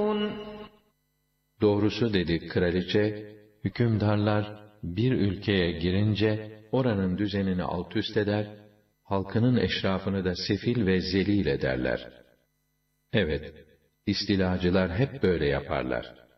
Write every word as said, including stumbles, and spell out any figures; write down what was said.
يعلمون. Doğrusu dedi kraliçe, hükümdarlar bir ülkeye girince oranın düzenini alt üst eder, halkının eşrafını da sefil ve zelil ederler. Evet, istilacılar hep böyle yaparlar.